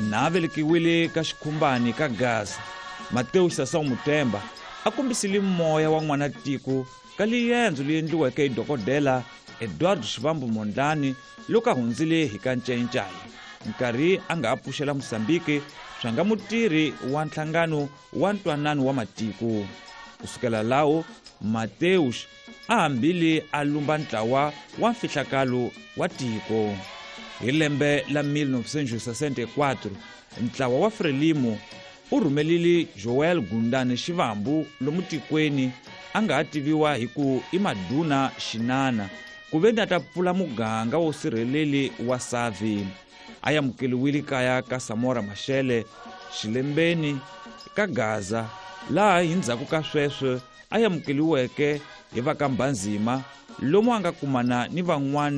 na velekiwile ka xikhumbani ka Gaza. Mateus Sasau Mutemba a kombisile moya wa n'wanatiko ka liyendzo li endliweke hi dokodela Eduardo Shivambu Mondlane loko a hundzile hi ka Ncencai, nkarhi a nga pfuxela Mozambique swa nga mutirhi wa nhlangano wa ntwanano wa matiko. Kusukela lawo Mateus a hambile a lumba ntlawa wa mfihlakalo wa tiko. Hi lembe la 1964 ntlawa wa Frelimo u rhumelile Joel Gundane Shivambu lomu tikweni a nga tiviwa hi ku i Maduna Shinana ku veni a ta pfula muganga wo sirheleli wa Savi. A yamukeliwile kaya ka Samora Machel xilembeni ka Gaza, laha hi ndzhaku ka sweswo a yamukeliweke hi va ka Mbanzima lomu a nga kumana ni van'wana